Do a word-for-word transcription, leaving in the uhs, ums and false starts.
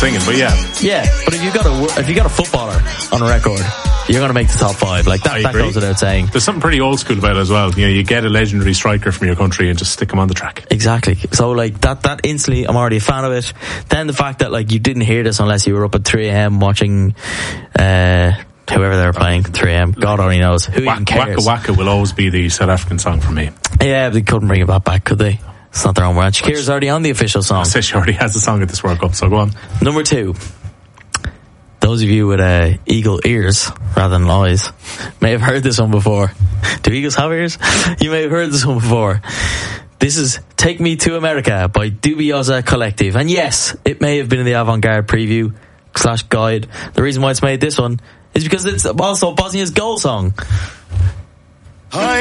singing, but yeah. Yeah, but if you got a if you got a footballer on a record, you're going to make the top five. Like that, that goes without saying. There's something pretty old school about it as well. You know, you get a legendary striker from your country and just stick him on the track. Exactly. So like that, that instantly, I'm already a fan of it. Then the fact that like you didn't hear this unless you were up at three a.m. watching. Uh, Whoever they were playing, three a.m. God only knows. Who Waka, even cares? Waka Waka will always be the South African song for me. Yeah, they couldn't bring it back, back could they? It's not their own match. Shakira's already on the official song. I said she already has a song at this World Cup, so go on. Number two. Those of you with uh, eagle ears, rather than eyes, may have heard this one before. Do eagles have ears? You may have heard this one before. This is Take Me to America by Dubiosa Collective. And yes, it may have been in the Avant-Garde preview slash guide. The reason why it's made this one is because it's also Bosnia's goal song. I